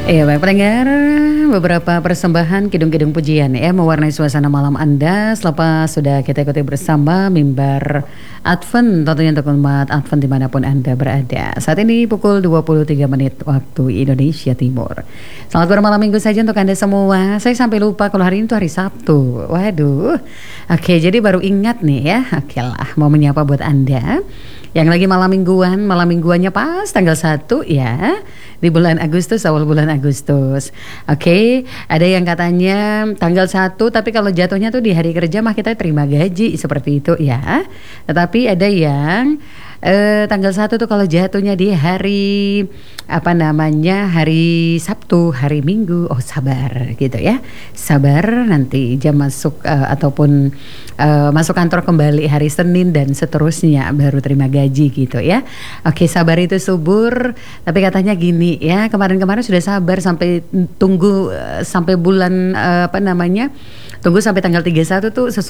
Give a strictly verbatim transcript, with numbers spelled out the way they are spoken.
Iya baik pendengar, beberapa persembahan kidung-kidung pujian ya mewarnai suasana malam Anda selepas sudah kita ikuti bersama mimbar Advent tentunya untuk umat Advent dimanapun Anda berada. Saat ini pukul dua puluh tiga menit waktu Indonesia Timur. Selamat bermalam minggu saja untuk Anda semua. Saya sampai lupa kalau hari ini tuh hari Sabtu. Waduh. Oke, jadi baru ingat nih ya. Oke lah, mau menyapa buat Anda yang lagi malam mingguan, malam mingguannya pas tanggal satu ya, di bulan Agustus, awal bulan Agustus. Oke, ada yang katanya tanggal satu tapi kalau jatuhnya tuh di hari kerja mah kita terima gaji, seperti itu ya. Tetapi ada yang eh, tanggal satu tuh kalau jatuhnya di hari apa namanya, hari Sabtu, hari Minggu. Oh sabar gitu ya, sabar nanti jam masuk eh, ataupun eh, masuk kantor kembali hari Senin dan seterusnya baru terima gaji gitu ya. Oke, sabar itu subur. Tapi katanya gini ya, kemarin-kemarin sudah sabar sampai tunggu uh, sampai bulan uh, apa namanya, tunggu sampai tanggal tiga puluh satu tuh sesuai